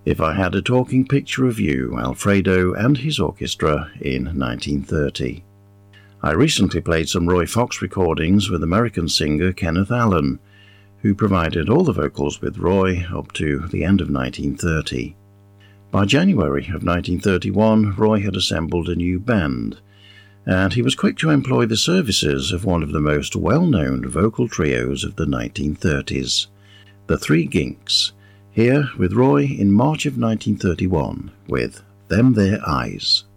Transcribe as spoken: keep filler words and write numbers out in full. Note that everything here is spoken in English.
If I Had a Talking Picture of You, Alfredo and His Orchestra in nineteen thirty. I recently played some Roy Fox recordings with American singer Kenneth Allen, who provided all the vocals with Roy up to the end of nineteen thirty. By January of nineteen thirty-one, Roy had assembled a new band, and he was quick to employ the services of one of the most well-known vocal trios of the nineteen thirties, the Three Ginks, here with Roy in March of nineteen thirty-one with Them There Eyes.